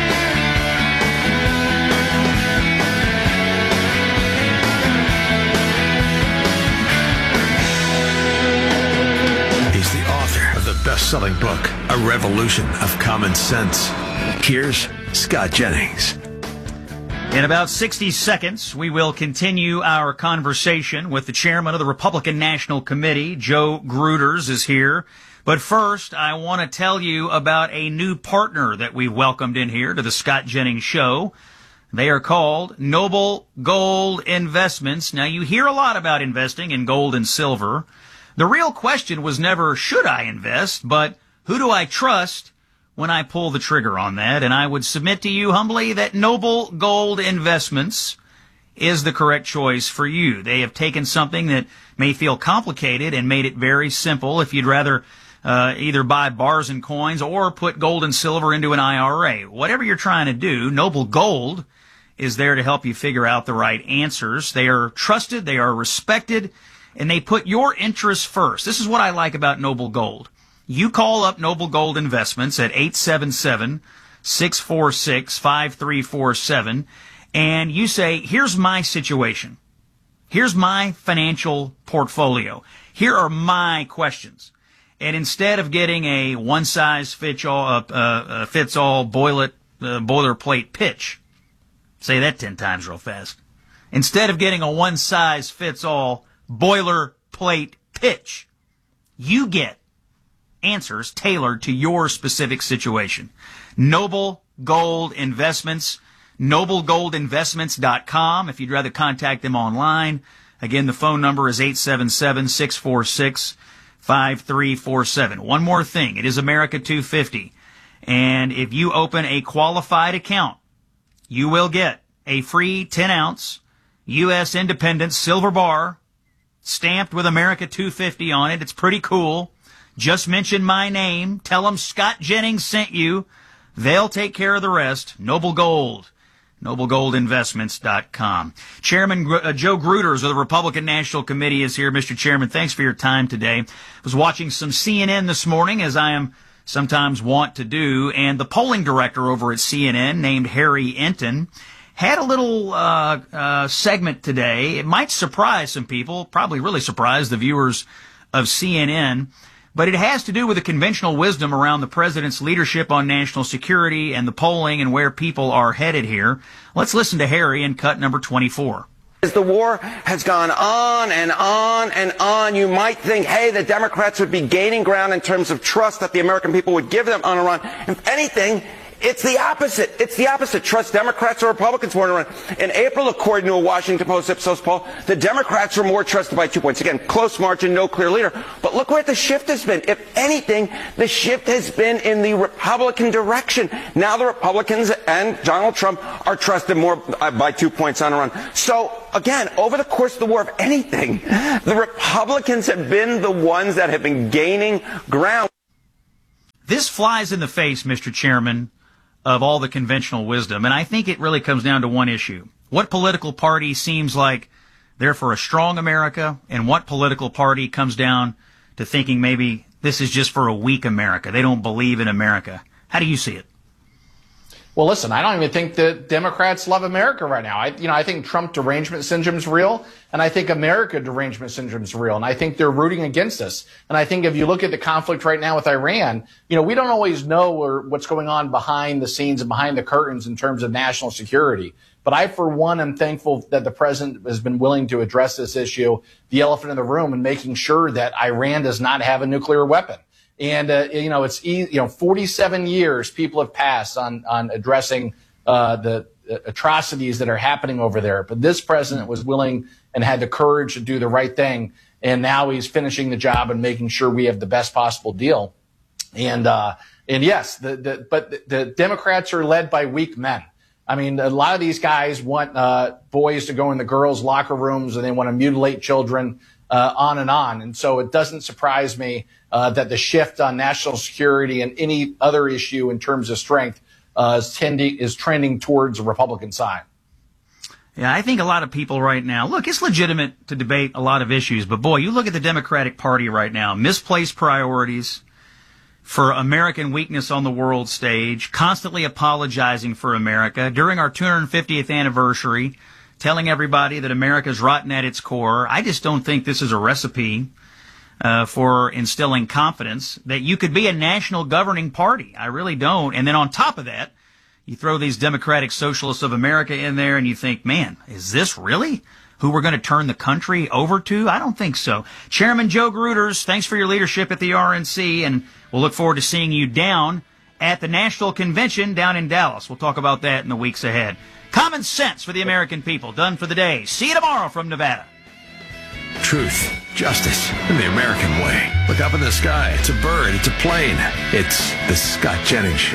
He's the author of the best-selling book, A Revolution of Common Sense. Here's Scott Jennings.
In about sixty seconds, we will continue our conversation with the chairman of the Republican National Committee. Joe Gruters is here. But first, I want to tell you about a new partner that we welcomed in here to the Scott Jennings Show. They are called Noble Gold Investments. Now, you hear a lot about investing in gold and silver. The real question was never, should I invest, but who do I trust when I pull the trigger on that? And I would submit to you humbly that Noble Gold Investments is the correct choice for you. They have taken something that may feel complicated and made it very simple. If you'd rather uh, either buy bars and coins or put gold and silver into an I R A, whatever you're trying to do, Noble Gold is there to help you figure out the right answers. They are trusted, they are respected, and they put your interests first. This is what I like about Noble Gold. You call up Noble Gold Investments at eight seven seven, six four six, five three four seven, and you say, here's my situation. Here's my financial portfolio. Here are my questions. And instead of getting a one-size-fits-all, uh, uh, fits-all boiler, uh, boilerplate pitch, say that ten times real fast. Instead of getting a one-size-fits-all boilerplate pitch, you get answers tailored to your specific situation. Noble Gold Investments, noble gold investments dot com. If you'd rather contact them online, again, the phone number is eight seven seven, six four six, five three four seven. One more thing, it is America two fifty. And if you open a qualified account, you will get a free ten ounce U S Independence silver bar stamped with America two fifty on it. It's pretty cool. Just mention my name. Tell them Scott Jennings sent you. They'll take care of the rest. Noble Gold. noble gold investments dot com. Chairman uh, Joe Gruters of the Republican National Committee is here. Mister Chairman, thanks for your time today. I was watching some C N N this morning, as I am sometimes wont to do, and the polling director over at C N N, named Harry Enton, had a little uh, uh, segment today. It might surprise some people, probably really surprise the viewers of C N N. But it has to do with the conventional wisdom around the president's leadership on national security and the polling and where people are headed here. Let's listen to Harry in cut number twenty-four.
As the war has gone on and on and on, you might think, hey, the Democrats would be gaining ground in terms of trust that the American people would give them on Iran. If anything, it's the opposite. It's the opposite. Trust Democrats or Republicans more on Iran. In April, according to a Washington Post Ipsos poll, the Democrats were more trusted by two points. Again, close margin, no clear leader. But look where the shift has been. If anything, the shift has been in the Republican direction. Now the Republicans and Donald Trump are trusted more by two points on Iran. So, again, over the course of the war, if anything, the Republicans have been the ones that have been gaining ground.
This flies in the face, Mister Chairman, of all the conventional wisdom. And I think it really comes down to one issue. What political party seems like they're for a strong America, and what political party comes down to thinking maybe this is just for a weak America? They don't believe in America. How do you see it?
Well, listen, I don't even think that Democrats love America right now. I, you know, I think Trump derangement syndrome is real, and I think America derangement syndrome is real, and I think they're rooting against us. And I think if you look at the conflict right now with Iran, you know, we don't always know or what's going on behind the scenes and behind the curtains in terms of national security. But I, for one, am thankful that the president has been willing to address this issue, the elephant in the room, and making sure that Iran does not have a nuclear weapon. And, uh, you know, it's, you know, forty-seven years people have passed on, on addressing, uh, the atrocities that are happening over there. But this president was willing and had the courage to do the right thing. And now he's finishing the job and making sure we have the best possible deal. And, uh, and yes, the, the, but the Democrats are led by weak men. I mean, a lot of these guys want, uh, boys to go in the girls' locker rooms, and they want to mutilate children. Uh, on and on. And so it doesn't surprise me uh, that the shift on national security and any other issue in terms of strength uh, is, tending, is trending towards the Republican side.
Yeah, I think a lot of people right now, look, it's legitimate to debate a lot of issues, but boy, you look at the Democratic Party right now, misplaced priorities for American weakness on the world stage, constantly apologizing for America. During our two hundred fiftieth anniversary, telling everybody that America's rotten at its core. I just don't think this is a recipe uh, for instilling confidence that you could be a national governing party. I really don't. And then on top of that, you throw these Democratic Socialists of America in there, and you think, man, is this really who we're going to turn the country over to? I don't think so. Chairman Joe Gruters, thanks for your leadership at the R N C, and we'll look forward to seeing you down at the National Convention down in Dallas. We'll talk about that in the weeks ahead. Common sense for the American people. Done for the day. See you tomorrow from Nevada.
Truth, justice, and the American way. Look up in the sky. It's a bird. It's a plane. It's the Scott Jennings Show.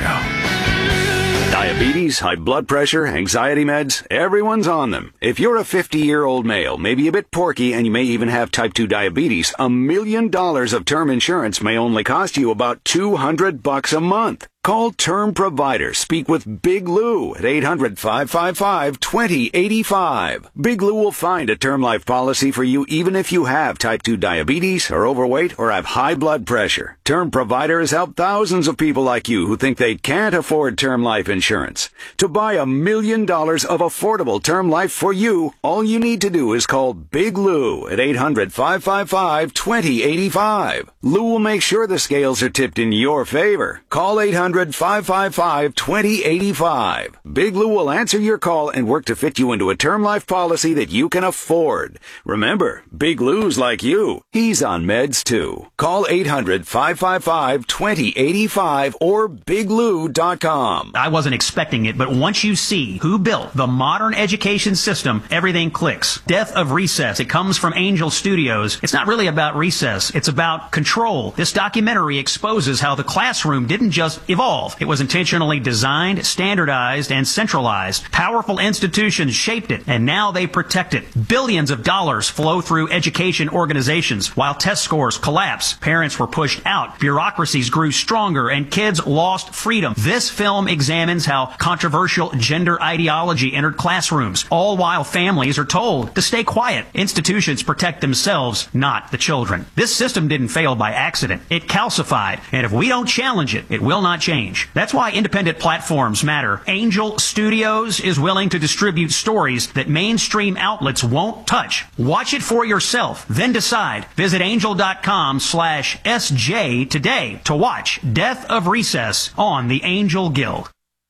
Diabetes, high blood pressure, anxiety meds, everyone's on them. If you're a fifty-year-old male, maybe a bit porky, and you may even have type two diabetes, a million dollars of term insurance may only cost you about two hundred bucks a month. Call Term Provider. Speak with Big Lou at eight hundred, five five five, two zero eight five. Big Lou will find a term life policy for you even if you have type two diabetes, are overweight, or have high blood pressure. Term Provider has helped thousands of people like you who think they can't afford term life insurance. To buy a million dollars of affordable term life for you, all you need to do is call Big Lou at eight hundred, five five five, two zero eight five. Lou will make sure the scales are tipped in your favor. Call eight hundred, five five five, two zero eight five. Big Lou will answer your call and work to fit you into a term life policy that you can afford. Remember, Big Lou's like you. He's on meds too. Call eight hundred, five five five, two zero eight five or big lou dot com.
I wasn't expecting it, but once you see who built the modern education system, everything clicks. Death of Recess. It comes from Angel Studios. It's not really about recess. It's about control. This documentary exposes how the classroom didn't just evolve. It was intentionally designed, standardized, and centralized. Powerful institutions shaped it, and now they protect it. Billions of dollars flow through education organizations. While test scores collapse, parents were pushed out, bureaucracies grew stronger, and kids lost freedom. This film examines how controversial gender ideology entered classrooms, all while families are told to stay quiet. Institutions protect themselves, not the children. This system didn't fail by accident. It calcified, and if we don't challenge it, it will not change. That's why independent platforms matter. Angel Studios is willing to distribute stories that mainstream outlets won't touch. Watch it for yourself, then decide. Visit angel.com slash SJ today to watch Death of Recess on the Angel Guild.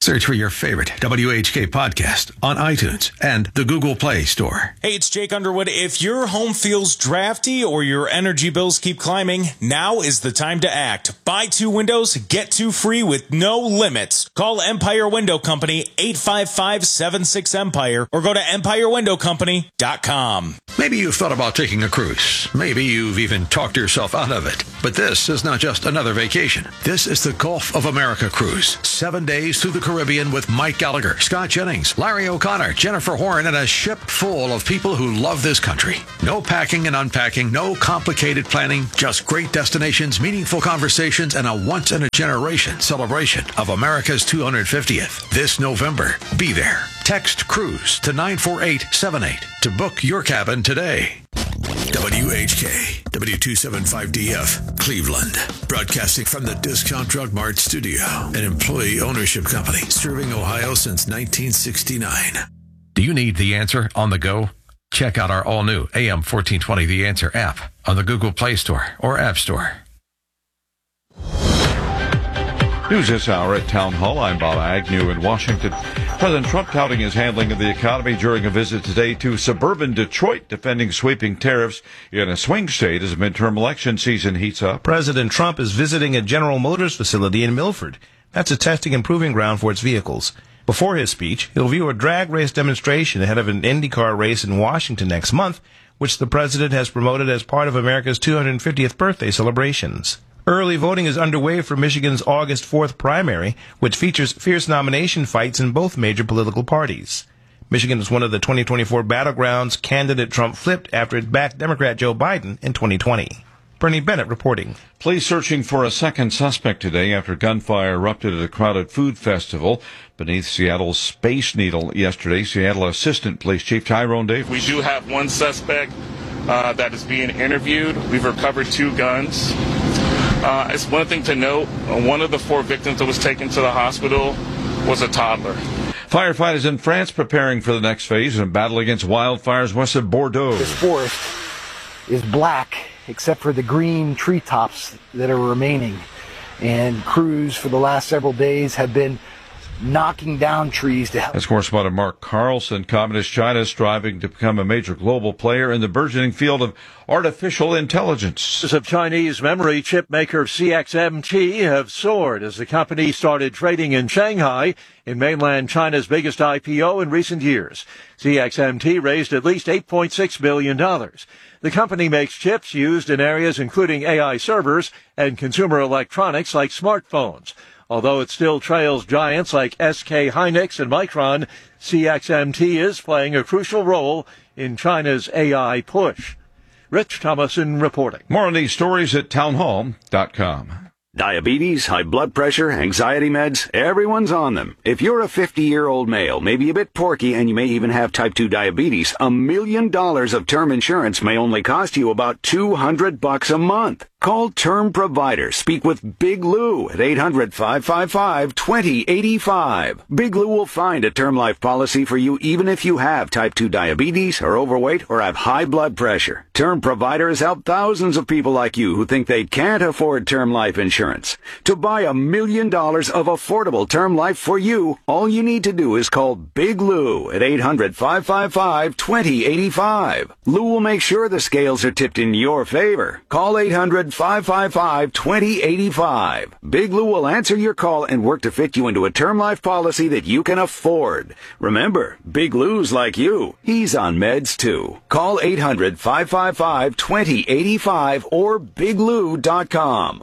Search for your favorite W H K podcast on iTunes and the Google Play Store.
Hey, it's Jake Underwood. If your home feels drafty or your energy bills keep climbing, now is the time to act. Buy two windows, get two free with no limits. Call Empire Window Company, eight five five, seven six, Empire, or go to empire window company dot com.
Maybe you've thought about taking a cruise. Maybe you've even talked yourself out of it. But this is not just another vacation. This is the Gulf of America cruise. Seven days through the Caribbean with Mike Gallagher, Scott Jennings, Larry O'Connor, Jennifer Horn, and a ship full of people who love this country. No packing and unpacking, no complicated planning, just great destinations, meaningful conversations, and a once-in-a-generation celebration of America's two hundred fiftieth. This November, be there. Text CRUISE to nine four eight seven eight to book your cabin today. W H K, W two seventy-five D F, Cleveland. Broadcasting from the Discount Drug Mart studio, an employee ownership company serving Ohio since nineteen sixty-nine. Do you need The Answer on the go? Check out our all-new A M fourteen twenty The Answer app on the Google Play Store or App Store.
News this hour at Town Hall. I'm Bob Agnew in Washington. President Trump touting his handling of the economy during a visit today to suburban Detroit, defending sweeping tariffs in a swing state as midterm election season heats up.
President Trump is visiting a General Motors facility in Milford. That's a testing and proving ground for its vehicles. Before his speech, he'll view a drag race demonstration ahead of an IndyCar race in Washington next month, which the president has promoted as part of America's two hundred fiftieth birthday celebrations. Early voting is underway for Michigan's August fourth primary, which features fierce nomination fights in both major political parties. Michigan is one of the twenty twenty-four battlegrounds candidate Trump flipped after it backed Democrat Joe Biden in twenty twenty. Bernie Bennett reporting.
Police searching for a second suspect today after gunfire erupted at a crowded food festival beneath Seattle's Space Needle yesterday. Seattle Assistant Police Chief Tyrone Davis.
We do have one suspect uh, that is being interviewed. We've recovered two guns. Uh, it's one thing to note, uh, one of the four victims that was taken to the hospital was a toddler.
Firefighters in France preparing for the next phase in a battle against wildfires west of Bordeaux.
This forest is black except for the green treetops that are remaining. And crews for the last several days have been knocking down trees to help.
That's correspondent Mark Carlson. Communist China is striving to become a major global player in the burgeoning field of artificial intelligence.
Of Chinese memory chip maker C X M T have soared as the company started trading in Shanghai, in mainland China's biggest I P O in recent years. C X M T raised at least eight point six billion dollars. The company makes chips used in areas including A I servers and consumer electronics like smartphones. Although it still trails giants like S K Hynix and Micron, C X M T is playing a crucial role in China's A I push. Rich Thomason reporting.
More on these stories at townhall dot com.
Diabetes, high blood pressure, anxiety meds, everyone's on them. If you're a fifty-year-old male, maybe a bit porky, and you may even have type two diabetes, a million dollars of term insurance may only cost you about two hundred bucks a month. Call Term Provider. Speak with Big Lou at eight hundred, five five five, two zero eight five. Big Lou will find a term life policy for you even if you have type two diabetes, are overweight, or have high blood pressure. Term Provider has helped thousands of people like you who think they can't afford term life insurance. To buy a million dollars of affordable term life for you, all you need to do is call Big Lou at eight hundred, five five five, two zero eight five. Lou will make sure the scales are tipped in your favor. Call eight hundred, five five five, two zero eight five. Big Lou will answer your call and work to fit you into a term life policy that you can afford. Remember, Big Lou's like you. He's on meds too. Call eight hundred, five five five, two zero eight five or big lou dot com.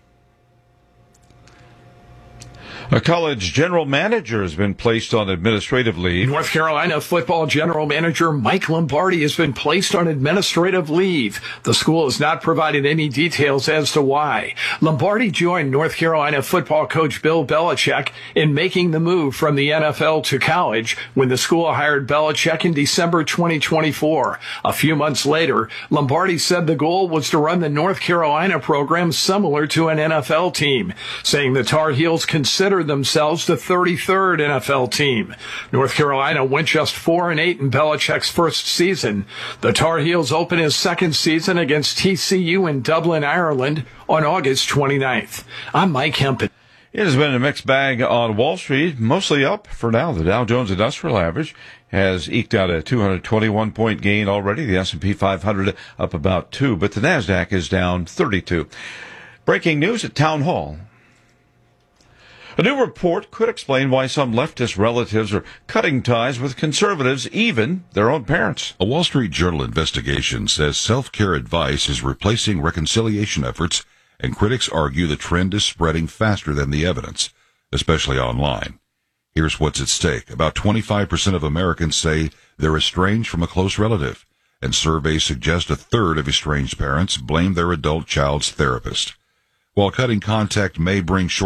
A college general manager has been placed on administrative leave.
North Carolina football general manager Mike Lombardi has been placed on administrative leave. The school has not provided any details as to why. Lombardi joined North Carolina football coach Bill Belichick in making the move from the N F L to college when the school hired Belichick in December twenty twenty-four. A few months later, Lombardi said the goal was to run the North Carolina program similar to an N F L team, saying the Tar Heels consider themselves the thirty-third N F L team. North Carolina went just four and eight in Belichick's first season. The Tar Heels open his second season against T C U in Dublin, Ireland on August twenty-ninth. I'm Mike Hempel.
It has been a mixed bag on Wall Street, mostly up for now. The Dow Jones Industrial Average has eked out a two hundred twenty-one point gain already. The S and P five hundred up about two, but the NASDAQ is down thirty-two. Breaking news at Town Hall. A new report could explain why some leftist relatives are cutting ties with conservatives, even their own parents.
A Wall Street Journal investigation says self-care advice is replacing reconciliation efforts, and critics argue the trend is spreading faster than the evidence, especially online. Here's what's at stake. About twenty-five percent of Americans say they're estranged from a close relative, and surveys suggest a third of estranged parents blame their adult child's therapist. While cutting contact may bring short